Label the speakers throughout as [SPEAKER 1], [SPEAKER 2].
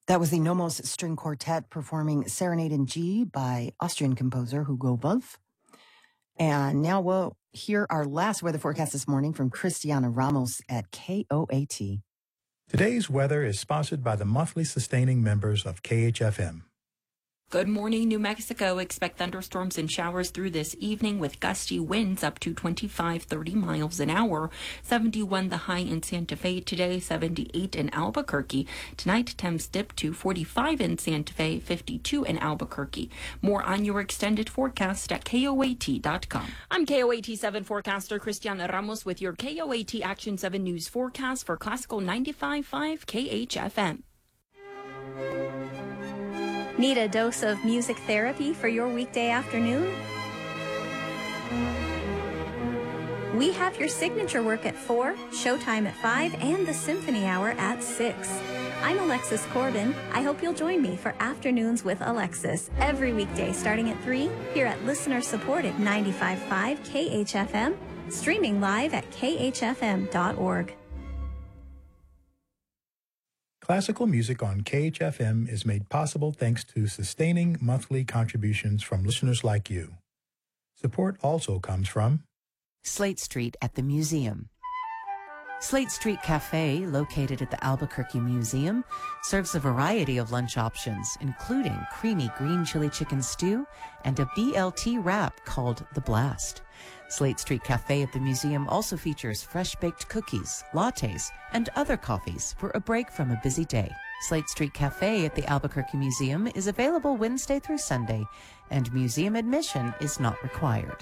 [SPEAKER 1] That was the Nomos String Quartet performing Serenade in G by Austrian composer Hugo Wolf. And now we'll hear our last weather forecast this morning from Cristiana Ramos at KOAT.
[SPEAKER 2] Today's weather is sponsored by the monthly sustaining members of KHFM.
[SPEAKER 3] Good morning, New Mexico. Expect thunderstorms and showers through this evening with gusty winds up to 25-30 miles an hour. 71 the high in Santa Fe today, 78 in Albuquerque. Tonight, temps dip to 45 in Santa Fe, 52 in Albuquerque. More on your extended forecast at KOAT.com. I'm KOAT 7 forecaster Cristiana Ramos with your KOAT Action 7 News forecast for Classical 95.5 KHFM.
[SPEAKER 4] Need a dose of music therapy for your weekday afternoon? We have your signature work at 4, showtime at 5, and the symphony hour at 6. I'm Alexis Corbin. I hope you'll join me for Afternoons with Alexis every weekday starting at 3 here at listener-supported 95.5 KHFM, streaming live at khfm.org.
[SPEAKER 2] Classical music on KHFM is made possible thanks to sustaining monthly contributions from listeners like you. Support also comes from
[SPEAKER 5] Slate Street at the Museum. Slate Street Cafe, located at the Albuquerque Museum, serves a variety of lunch options, including creamy green chili chicken stew and a BLT wrap called The Blast. Slate Street Cafe at the museum also features fresh-baked cookies, lattes, and other coffees for a break from a busy day. Slate Street Cafe at the Albuquerque Museum is available Wednesday through Sunday, and museum admission is not required.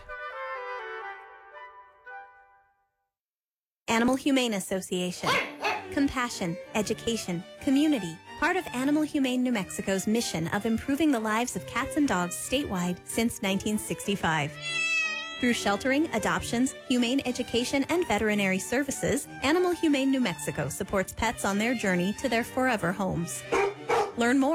[SPEAKER 4] Animal Humane Association. Compassion, education, community. Part of Animal Humane New Mexico's mission of improving the lives of cats and dogs statewide since 1965. Through sheltering, adoptions, humane education, and veterinary services, Animal Humane New Mexico supports pets on their journey to their forever homes. Learn more